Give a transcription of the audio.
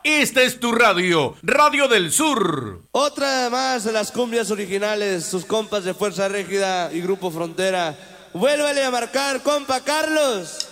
Esta es tu radio, Radio del Sur. Otra más de las cumbias originales, sus compas de Fuerza Régida y Grupo Frontera. Vuélvele a marcar, compa Carlos.